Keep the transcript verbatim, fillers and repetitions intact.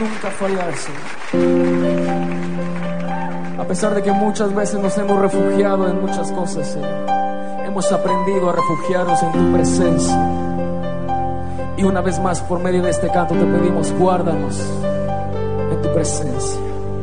nunca fallar, Señor. A pesar de que muchas veces nos hemos refugiado en muchas cosas, Señor, hemos aprendido a refugiarnos en tu presencia. Y una vez más, por medio de este canto te pedimos, guárdanos en tu presencia.